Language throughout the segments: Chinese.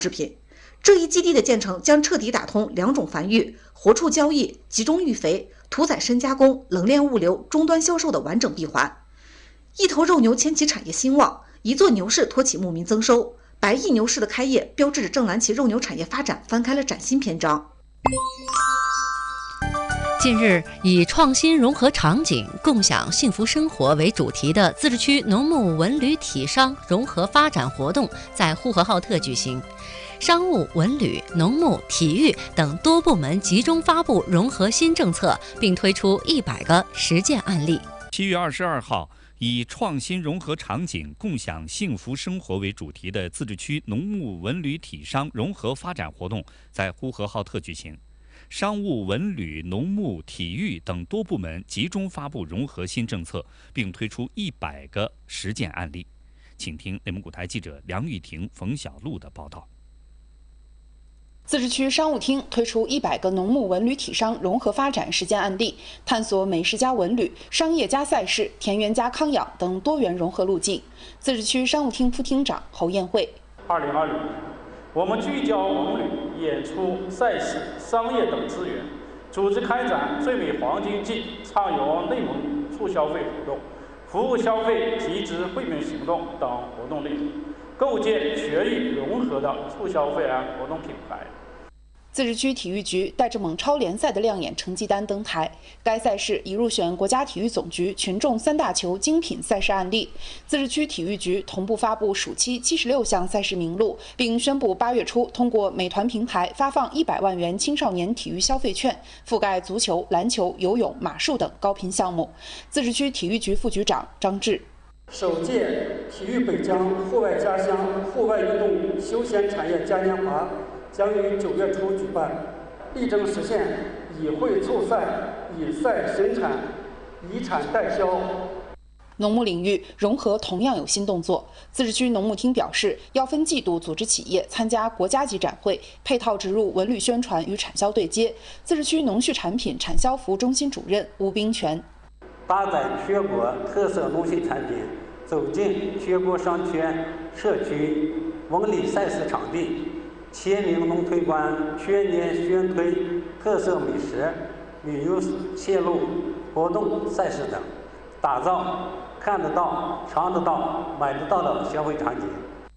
制品。这一基地的建成将彻底打通两种繁育、活畜交易、集中育肥、屠宰深加工、冷链物流、终端销售的完整闭环。一头肉牛牵起产业兴旺，一座牛市托起牧民增收。百亿牛市的开业，标志着正蓝旗肉牛产业发展翻开了崭新篇章。 近日，以创新融合场景、共享幸福生活为主题的自治区农牧文旅体商融合发展活动在呼和浩特举行。商务、文旅、农牧、体育等多部门集中发布融合新政策，并推出100个实践案例。 7月22号，以创新融合场景、共享幸福生活为主题的自治区农牧文旅体商融合发展活动在呼和浩特举行。商务、文旅、农牧、体育等多部门集中发布融合新政策，并推出100个实践案例。请听内蒙古台记者梁玉婷、冯小璐的报道。 自治区商务厅推出100个农牧文旅体商融合发展实践案例，探索美食加文旅、商业加赛事、田园加康养等多元融合路径。自治区商务厅副厅长侯艳慧 ：2020年，我们聚焦文旅、演出、赛事、商业等资源，组织开展最美黄金季畅游内蒙促消费活动、服务消费提质惠民行动等活动内容，构建全域融合的促消费活动品牌。 自治区体育局带着蒙超联赛的亮眼成绩单登台，该赛事已入选国家体育总局群众3大球精品赛事案例。自治区体育局同步发布暑期76项赛事名录，并宣布8月初通过美团平台发放100万元青少年体育消费券，覆盖足球、篮球、游泳、马术等高频项目。自治区体育局副局长张志： 首届体育北疆户外家乡户外运动休闲产业嘉年华将于9月初举办，力争实现以会促赛、以赛生产、以产代销。 农牧领域融合同样有新动作。自治区农牧厅表示，要分季度组织企业参加国家级展会，配套植入文旅宣传与产销对接。自治区农畜产品产销服务中心主任吴冰泉： 搭载全国特色农畜产品走进全国商圈、社区、文旅赛事场地，签名农推官全年宣推特色美食、旅游线路、活动赛事等，打造看得到、尝得到、买得到的消费场景。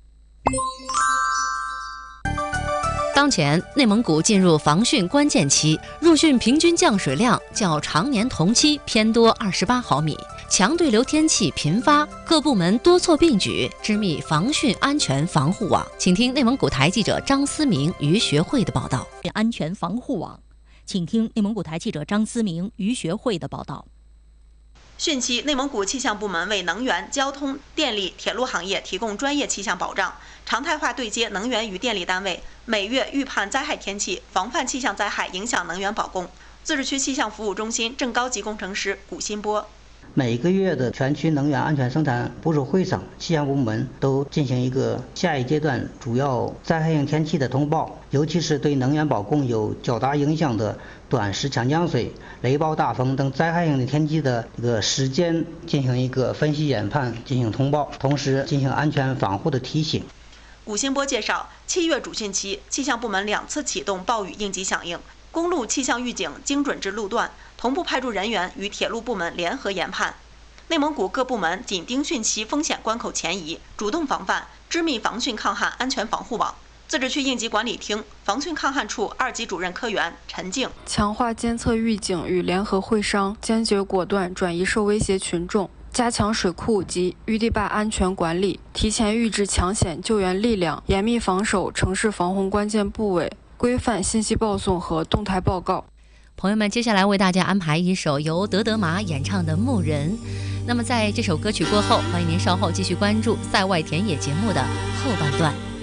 当前，内蒙古进入防汛关键期，入汛平均降水量较常年同期偏多28毫米，强对流天气频发，各部门多措并举，织密防汛安全防护网。请听内蒙古台记者张思明、于学会的报道。 安全防护网，请听内蒙古台记者张思明、于学会的报道。 汛期，内蒙古气象部门为能源、交通、电力、铁路行业提供专业气象保障，常态化对接能源与电力单位，每月预判灾害天气，防范气象灾害影响能源保供。自治区气象服务中心正高级工程师古新波： 每个月的全区能源安全生产部署会上，气象部门都进行一个下一阶段主要灾害性天气的通报，尤其是对能源保供有较大影响的短时强降水、雷暴大风等灾害性的天气的这个时间进行一个分析研判，进行通报，同时进行安全防护的提醒。 古新波介绍，7月主汛期，气象部门2次启动暴雨应急响应，公路气象预警精准至路段，同步派驻人员与铁路部门联合研判。内蒙古各部门紧盯汛期风险关口前移，主动防范，织密防汛抗旱安全防护网。自治区应急管理厅防汛抗旱处2级主任科员陈静： 强化监测预警与联合会商，坚决果断转移受威胁群众，加强水库及淤堤坝安全管理，提前预置抢险救援力量，严密防守城市防洪关键部位，规范信息报送和动态报告。 朋友们，接下来为大家安排一首由德德玛演唱的《牧人》。那么在这首歌曲过后，欢迎您稍后继续关注赛外田野节目的后半段。